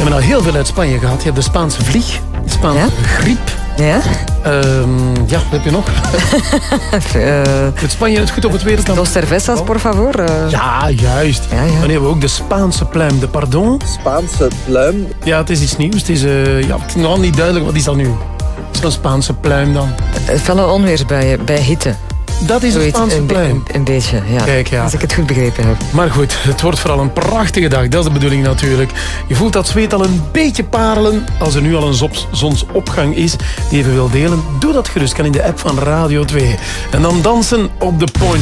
hebben al heel veel uit Spanje gehad. Je hebt de Spaanse vlieg, de Spaanse griep. Ja? Wat heb je nog? Het Spanje het goed op het wereldland. Dos cervezas, por favor. Ja, juist. Ja. Dan hebben we ook de Spaanse pluim de pardon. Spaanse pluim. Ja, het is iets nieuws. Het is, het is nog niet duidelijk. Wat is dat nu? Zo'n Spaanse pluim dan. Felle onweersbuien bij hitte. Dat is een Spaanse pluim. Een beetje, ja. Kijk, ja. Als ik het goed begrepen heb. Maar goed, het wordt vooral een prachtige dag. Dat is de bedoeling natuurlijk. Je voelt dat zweet al een beetje parelen. Als er nu al een zonsopgang is die even wil delen, doe dat gerust. Kan in de app van Radio 2. En dan dansen op de Point.